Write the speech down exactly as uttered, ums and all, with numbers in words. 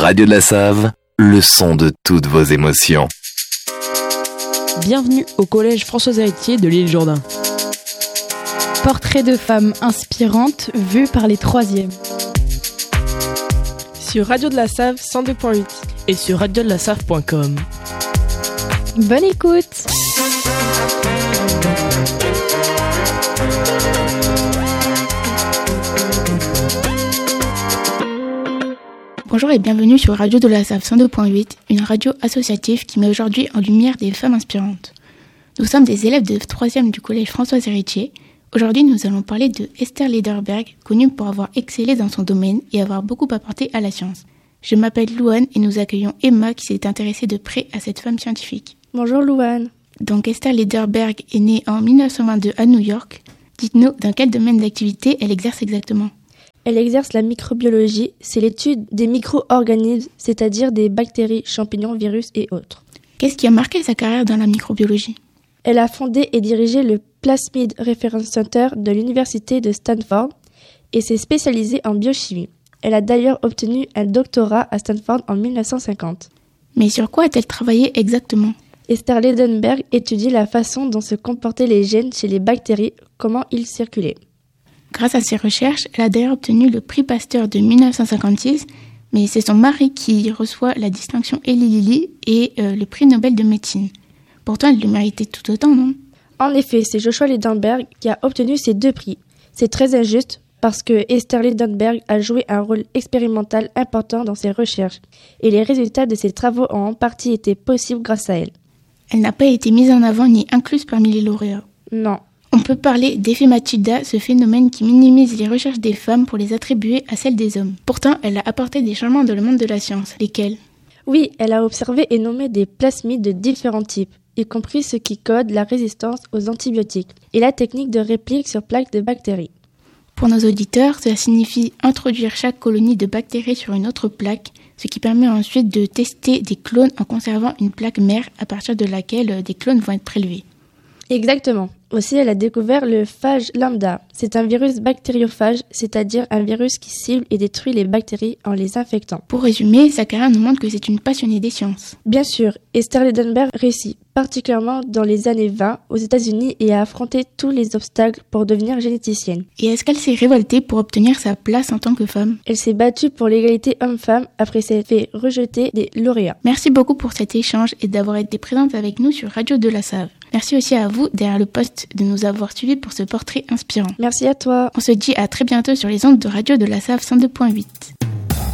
Radio de la Save, le son de toutes vos émotions. Bienvenue au collège Françoise-Héritier de l'île Jourdain. Portrait de femmes inspirantes vues par les troisièmes. Sur Radio de la Save cent deux point huit et sur radio de la save point com. Bonne écoute! Bonjour et bienvenue sur Radio de la Save cent deux point huit, une radio associative qui met aujourd'hui en lumière des femmes inspirantes. Nous sommes des élèves de troisième du collège Françoise-Héritier. Aujourd'hui, nous allons parler de Esther Lederberg, connue pour avoir excellé dans son domaine et avoir beaucoup apporté à la science. Je m'appelle Louane et nous accueillons Emma qui s'est intéressée de près à cette femme scientifique. Bonjour Louane. Donc Esther Lederberg est née en dix-neuf cent vingt-deux à New York. Dites-nous dans quel domaine d'activité elle exerce exactement. Elle exerce la microbiologie, c'est l'étude des micro-organismes, c'est-à-dire des bactéries, champignons, virus et autres. Qu'est-ce qui a marqué sa carrière dans la microbiologie ? Elle a fondé et dirigé le Plasmid Reference Center de l'université de Stanford et s'est spécialisée en biochimie. Elle a d'ailleurs obtenu un doctorat à Stanford en dix-neuf cent cinquante. Mais sur quoi a-t-elle travaillé exactement ? Esther Lederberg étudie la façon dont se comportaient les gènes chez les bactéries, comment ils circulaient. Grâce à ses recherches, elle a d'ailleurs obtenu le prix Pasteur de dix-neuf cent cinquante-six, mais c'est son mari qui reçoit la distinction Eli Lilly et euh, le prix Nobel de médecine. Pourtant, elle le méritait tout autant, non ? En effet, c'est Joshua Lederberg qui a obtenu ces deux prix. C'est très injuste parce que Esther Lederberg a joué un rôle expérimental important dans ses recherches et les résultats de ses travaux ont en partie été possibles grâce à elle. Elle n'a pas été mise en avant ni incluse parmi les lauréats. Non. On peut parler d'éphématida, ce phénomène qui minimise les recherches des femmes pour les attribuer à celles des hommes. Pourtant, elle a apporté des changements dans le monde de la science. Lesquels ? Oui, elle a observé et nommé des plasmides de différents types, y compris ceux qui codent la résistance aux antibiotiques et la technique de réplique sur plaques de bactéries. Pour nos auditeurs, cela signifie introduire chaque colonie de bactéries sur une autre plaque, ce qui permet ensuite de tester des clones en conservant une plaque mère à partir de laquelle des clones vont être prélevés. Exactement. Aussi, elle a découvert le phage lambda. C'est un virus bactériophage, c'est-à-dire un virus qui cible et détruit les bactéries en les infectant. Pour résumer, sa carrière nous montre que c'est une passionnée des sciences. Bien sûr, Esther Lederberg réussit particulièrement dans les années vingt aux États-Unis et a affronté tous les obstacles pour devenir généticienne. Et est-ce qu'elle s'est révoltée pour obtenir sa place en tant que femme ? Elle s'est battue pour l'égalité homme-femme après s'être fait rejeter des lauréats. Merci beaucoup pour cet échange et d'avoir été présente avec nous sur Radio de la Save. Merci aussi à vous, derrière le poste, de nous avoir suivis pour ce portrait inspirant. Merci à toi. On se dit à très bientôt sur les ondes de Radio de la Save cent deux point huit.